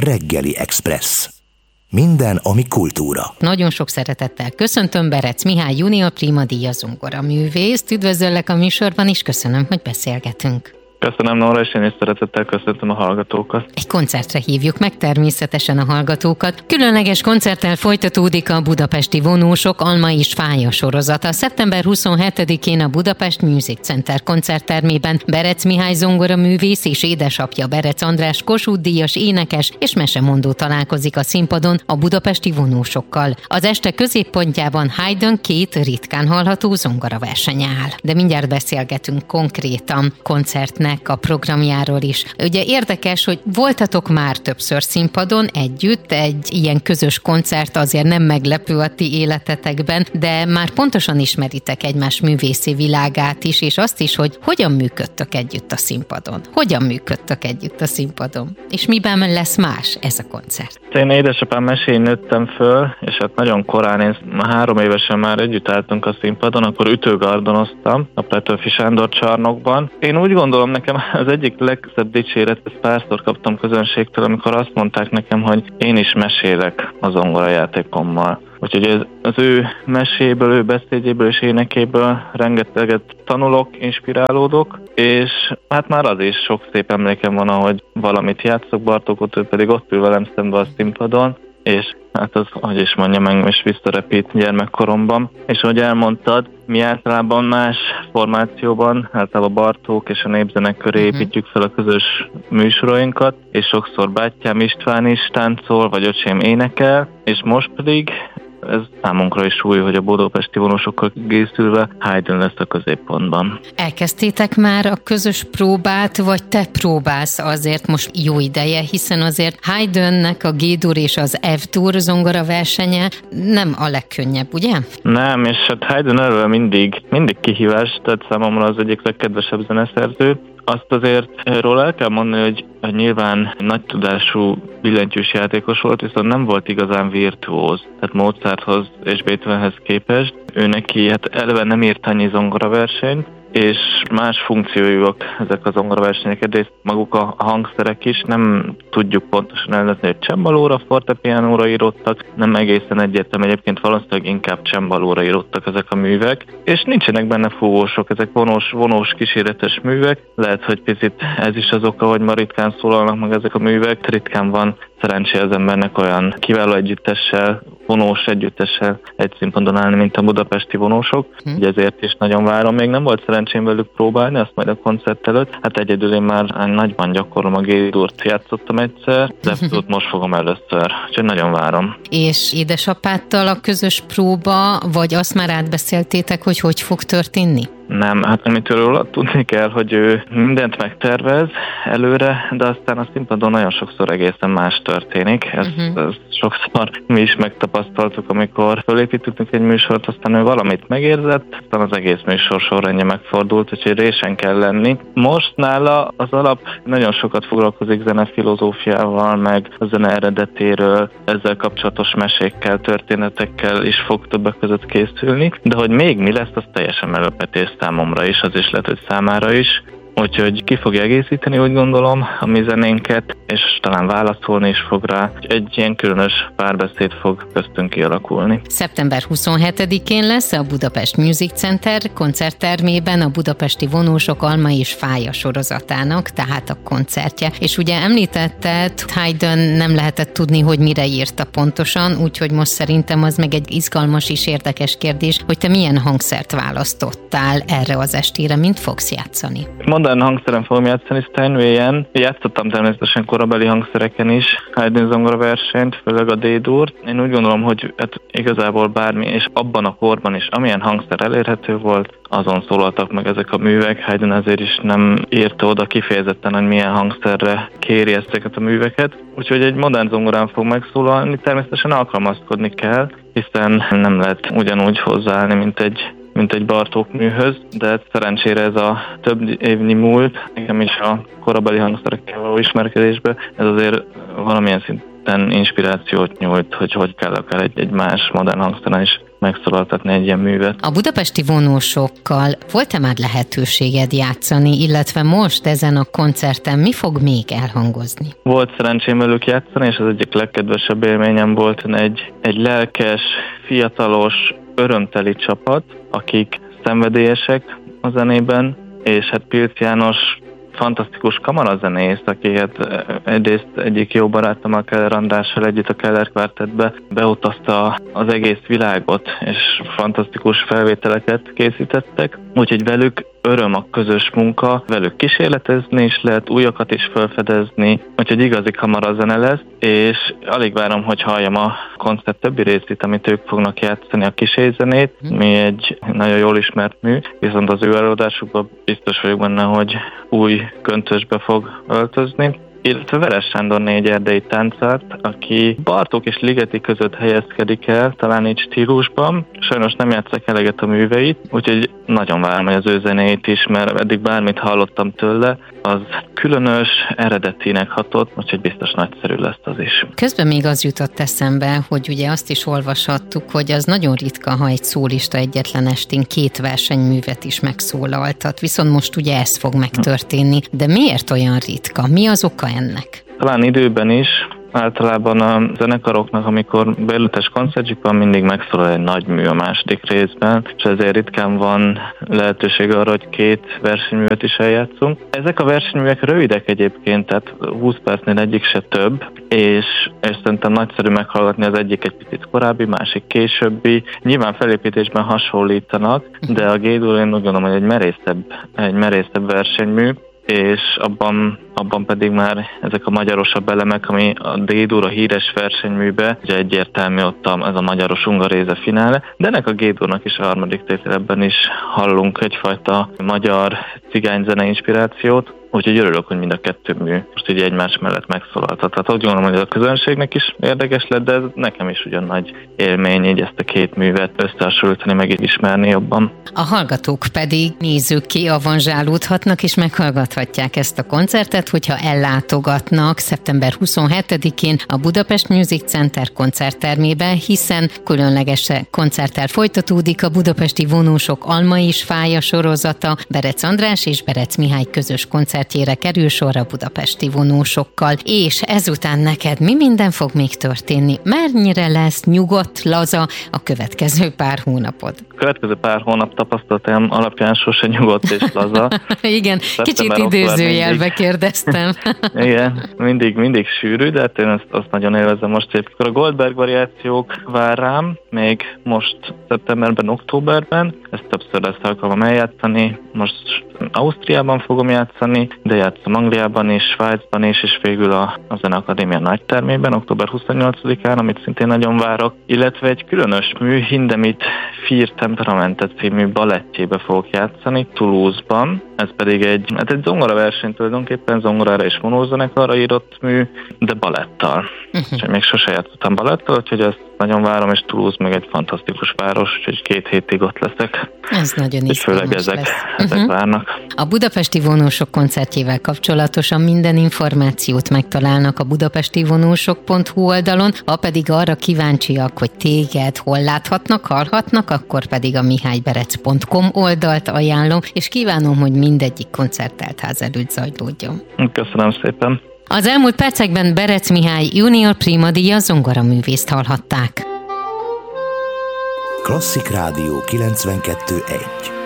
Reggeli Express. Minden, ami kultúra. Nagyon sok szeretettel köszöntöm Berec Mihály junior prima díjas zongoraművészt. Üdvözöllek a műsorban, és köszönöm, hogy beszélgetünk. Köszönöm, Nóra, és én is szeretettel köszöntöm a hallgatókat. Egy koncertre hívjuk meg természetesen a hallgatókat. Különleges koncerttel folytatódik a Budapesti Vonósok Alma és Fája sorozata. Szeptember 27-én a Budapest Music Center koncerttermében Berec Mihály zongoraművész és édesapja Berec András Kossuth díjas énekes és mesemondó találkozik a színpadon a budapesti vonósokkal. Az este középpontjában Haydn két ritkán hallható zongoraversenye áll. De mindjárt beszélgetünk konkrétan koncertnek a programjáról is. Ugye érdekes, hogy voltatok már többször színpadon együtt, egy ilyen közös koncert azért nem meglepő a ti életetekben, de már pontosan ismeritek egymás művészi világát is, és azt is, hogy hogyan működtök együtt a színpadon. Hogyan működtök együtt a színpadon? És miben lesz más ez a koncert? Én édesapám mesén nőttem föl, és hát nagyon korán, én 3 évesen már együtt álltunk a színpadon, akkor ütőgardonoztam a Petőfi Sándor csarnokban. Én úgy gondolom, nekem az egyik legszebb dicséret, ezt párszor kaptam közönségtől, amikor azt mondták nekem, hogy én is mesélek a zongorajátékommal. Úgyhogy az ő meséből, ő beszédjéből és énekéből rengeteget tanulok, inspirálódok, és hát már az is sok szép emlékem van, ahogy valamit játszok Bartókot, ő pedig ott ül velem szembe a színpadon, és hát az, hogy is mondjam, meg is visszarepít gyermekkoromban. És ahogy elmondtad, mi általában más formációban, általában Bartók és a népzenek köré építjük fel a közös műsoroinkat, és sokszor bátyám István is táncol, vagy öcsém énekel, és most pedig ez számunkra is új, hogy a budapesti vonósokkal készülve Haydn lesz a középpontban. Elkezdtétek már a közös próbát, vagy te próbálsz azért most jó ideje, hiszen azért Haydnnek a G-dur és az F-dur zongora versenye nem a legkönnyebb, ugye? Nem, és hát Haydn elől mindig kihívás, tehát számomra az egyik legkedvesebb zeneszerző. Azt azért róla el kell mondani, hogy nyilván nagy tudású billentyűs játékos volt, viszont nem volt igazán virtuóz. Tehát Mozarthoz és Beethovenhez képest. Ő neki hát eleve nem írt annyi zongoraversenyt, és más funkciójúak ezek a zongoraversenyek, egyrészt maguk a hangszerek is, nem tudjuk pontosan elnezni, hogy csembalóra, fortepianóra írottak, nem egészen egyértelmű, egyébként valószínűleg inkább csembalóra írottak ezek a művek, és nincsenek benne fúvósok, ezek vonós kíséretes művek, lehet, hogy picit ez is az oka, hogy ma ritkán szólalnak meg ezek a művek, ritkán van szerencsé az embernek olyan kiváló együttessel, vonós együttessel egy színpadon állni, mint a budapesti vonósok. Ugye ezért is nagyon várom. Még nem volt szerencsém velük próbálni, azt majd a koncert előtt. Hát egyedül én már nagyban gyakorlom a G-durt, játszottam egyszer, de F-durt most fogom először. Úgyhogy nagyon várom. És édesapáttal a közös próba, vagy azt már átbeszéltétek, hogy fog történni? Nem, hát amitől róla tudni kell, hogy ő mindent megtervez előre, de aztán a színpadon nagyon sokszor egészen más történik. Ezt sokszor mi is megtapasztaltuk, amikor felépítettünk egy műsort, aztán ő valamit megérzett, aztán az egész műsor sorrendje megfordult, úgyhogy résen kell lenni. Most nála az alap nagyon sokat foglalkozik zenefilozófiával, meg a zene eredetéről, ezzel kapcsolatos mesékkel, történetekkel is fog többek között készülni, de hogy még mi lesz, az teljesen meglepetés számomra is, az is lehet, hogy számára is. Úgyhogy ki fogja egészíteni, úgy gondolom, a mi zenénket, és talán válaszolni is fog rá. Egy ilyen különös párbeszéd fog köztünk kialakulni. Szeptember 27-én lesz a Budapest Music Center koncerttermében a Budapesti Vonósok Alma és Fája sorozatának, tehát a koncertje. És ugye említetted, Haydn nem lehetett tudni, hogy mire írta pontosan, úgyhogy most szerintem az meg egy izgalmas és érdekes kérdés, hogy te milyen hangszert választottál erre az estére, mint fogsz játszani? Modern hangszeren fogom játszani, Steinwayen. Játszottam természetesen korabeli hangszereken is, Haydn zongoraversenyt, főleg a D-durt. Én úgy gondolom, hogy hát igazából bármi, és abban a korban is, amilyen hangszer elérhető volt, azon szólaltak meg ezek a művek. Haydn azért is nem írta oda kifejezetten, hogy milyen hangszerre kéri ezeket a műveket. Úgyhogy egy modern zongorán fog megszólalni, természetesen alkalmazkodni kell, hiszen nem lehet ugyanúgy hozzáállni, mint egy Bartók műhöz, de szerencsére ez a több évnyi múlt, nekem is a korabeli hangszerekkel való ismerkedésbe, ez azért valamilyen kifejezetten inspirációt nyújt, hogy kell akár egy más modern hangszeren is megszólaltatni egy ilyen művet. A budapesti vonósokkal volt-e már lehetőséged játszani, illetve most ezen a koncerten mi fog még elhangozni? Volt szerencsém velük játszani, és az egyik legkedvesebb élményem volt egy lelkes, fiatalos, örömteli csapat, akik szenvedélyesek a zenében, és hát Pilc János fantasztikus kamarazenész, aki hát egyrészt egyik jó barátom a Keller Andrással együtt a Keller Quartetbe beutazta az egész világot, és fantasztikus felvételeket készítettek. Úgyhogy velük öröm a közös munka, velük kísérletezni is lehet, újakat is felfedezni, úgyhogy igazi kamarazene lesz, és alig várom, hogy halljam a koncert többi részét, amit ők fognak játszani, a kísérzenét, mi egy nagyon jól ismert mű, viszont az ő előadásukban biztos vagyok benne, hogy új köntösbe fog öltözni. Illetve Veres Sándorné egy erdei táncárt, aki Bartók és Ligeti között helyezkedik el, talán így stílusban. Sajnos nem játsszák eleget a műveit, úgyhogy nagyon várom, hogy az ő zenéit is, mert eddig bármit hallottam tőle, az különös, eredetinek hatott, úgyhogy biztos nagyszerű lesz az is. Közben még az jutott eszembe, hogy ugye azt is olvashattuk, hogy az nagyon ritka, ha egy szólista egyetlen estén 2 versenyművet is megszólaltat, viszont most ugye ez fog megtörténni. De miért olyan ritka? Mi az oka ennek? Talán időben is. Általában a zenekaroknak, amikor bejelöltes koncertjük van, mindig megszólal egy nagy mű a második részben, és ezért ritkán van lehetőség arra, hogy 2 versenyművet is eljátszunk. Ezek a versenyművek rövidek egyébként, tehát 20 percnél egyik se több, és szerintem nagyszerű meghallgatni, az egyik egy picit korábbi, másik későbbi. Nyilván felépítésben hasonlítanak, de a G-dur én úgy gondolom, hogy egy merészebb versenymű, és abban pedig már ezek a magyarosabb elemek, ami a D-dur, a híres versenyműbe, ugye egyértelmű ott ez a magyaros ungaréze finále, de ennek a G-durnak is a harmadik tételben is hallunk egyfajta magyar cigányzene inspirációt, úgyhogy örülök, hogy mind a 2 mű most ugye egymás mellett megszólaltat. Tehát úgy gondolom, hogy ez a közönségnek is érdekes lett, de ez nekem is ugyan nagy élmény, így ezt a 2 művet összehasonlítani, meg ismerni jobban. A hallgatók pedig nézőkké avanzsálódhatnak és meghallgathatják ezt a koncertet, hogyha ellátogatnak szeptember 27-én a Budapest Music Center koncerttermébe, hiszen különleges koncerttel folytatódik a budapesti vonósok Alma és Fája sorozata, Berec András és Berec Mihály közös koncertjére kerül sor a budapesti vonósokkal. És ezután neked mi minden fog még történni? Mennyire lesz nyugodt, laza a következő pár hónapod? A következő pár hónap tapasztalatom alapján sose nyugodt és laza. Igen, kicsit idézőjelbe kérdeztem. Igen, mindig sűrű, de hát én azt nagyon élvezem most. Amikor a Goldberg variációk vár rám, még most szeptemberben, októberben, ezt többször lesz alkalmam eljátszani. Most Ausztriában fogom játszani, de játszom Angliában és Svájcban is, és végül a Zeneakadémia nagytermében, október 28-án, amit szintén nagyon várok, illetve egy különös mű, Hindemith Fir Temperamentet című balettjébe fogok játszani Toulouse-ban. Ez pedig egy zongora verseny tulajdonképpen, zongorára és vonózenekarra írott mű, de balettal. És még sose játszottam balettal, úgyhogy ezt nagyon várom, és Toulouse meg egy fantasztikus város, úgyhogy 2 hétig ott leszek. Ez nagyon izgalmas. Főleg ezek várnak. A budapesti vonósok koncertjével kapcsolatosan minden információt megtalálnak a budapestivonósok.hu oldalon, ha pedig arra kíváncsiak, hogy téged hol láthatnak, hallhatnak, akkor pedig a mihályberec.com oldalt ajánlom, és kívánom, hogy mindegyik koncert teltház előtt zajlódjon. Köszönöm szépen. Az elmúlt percekben Berec Mihály junior prima díjas zongoraművészt hallhatták. Klasszik Rádió 92.1.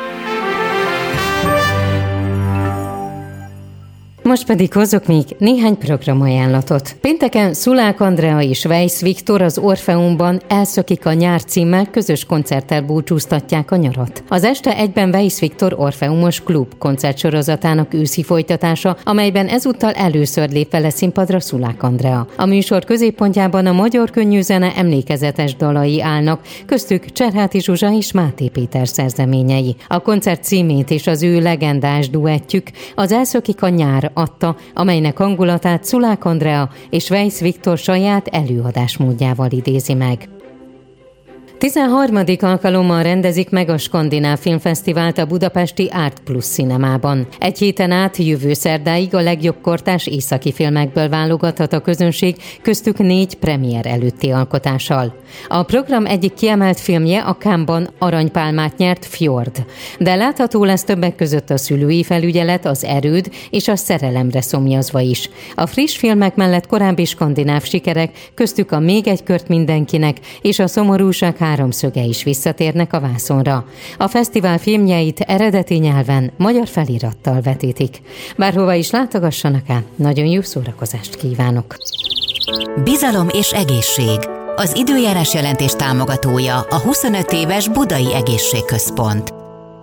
Most pedig hozok még néhány programajánlatot. Pénteken Szulák Andrea és Weiss Viktor az Orfeumban Elszökik a nyár címmel közös koncerttel búcsúztatják a nyarat. Az este egyben Weiss Viktor Orfeumos klub koncertsorozatának őszi folytatása, amelyben ezúttal először lép vele színpadra Szulák Andrea. A műsor középpontjában a magyar könnyűzene emlékezetes dalai állnak, köztük Cserháti Zsuzsa és Máté Péter szerzeményei. A koncert címét és az ő legendás duettjük az Elszökik a nyár adta, amelynek hangulatát Szulák Andrea és Weiss Viktor saját előadásmódjával idézi meg. 13. alkalommal rendezik meg a Skandináv Filmfesztivált a budapesti Art Plus Cinemában. Egy héten át jövő szerdáig a legjobb kortárs északi filmekből válogathat a közönség, köztük 4 premier előtti alkotással. A program egyik kiemelt filmje a Cannes-ban aranypálmát nyert Fjord, de látható lesz többek között a Szülői felügyelet, az Erőd és a Szerelemre szomjazva is. A friss filmek mellett korábbi skandináv sikerek, köztük a Még egy kört mindenkinek és a Szomorúság háromszöge is visszatérnek a vászonra. A fesztivál filmjeit eredeti nyelven, magyar felirattal vetítik. Bárhova is látogassanak el, nagyon jó szórakozást kívánok! Bizalom és egészség. Az időjárás jelentés támogatója a 25 éves Budai Egészségközpont.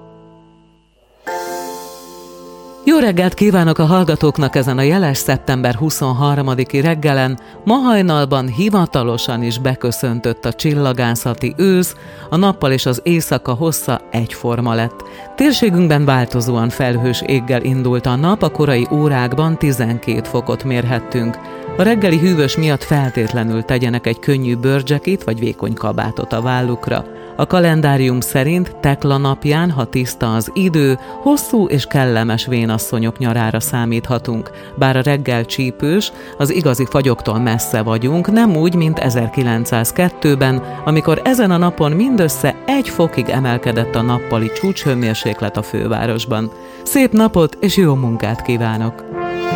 Jó reggelt kívánok a hallgatóknak ezen a jeles szeptember 23-i reggelen. Ma hajnalban hivatalosan is beköszöntött a csillagászati ősz, a nappal és az éjszaka hossza egyforma lett. Térségünkben változóan felhős éggel indult a nap, a korai órákban 12 fokot mérhettünk. A reggeli hűvös miatt feltétlenül tegyenek egy könnyű bőrcsekit vagy vékony kabátot a vállukra. A kalendárium szerint Tekla napján, ha tiszta az idő, hosszú és kellemes vénasszonyok nyarára számíthatunk. Bár a reggel csípős, az igazi fagyoktól messze vagyunk, nem úgy, mint 1902-ben, amikor ezen a napon mindössze 1 fokig emelkedett a nappali csúcshőmérséklet a fővárosban. Szép napot és jó munkát kívánok!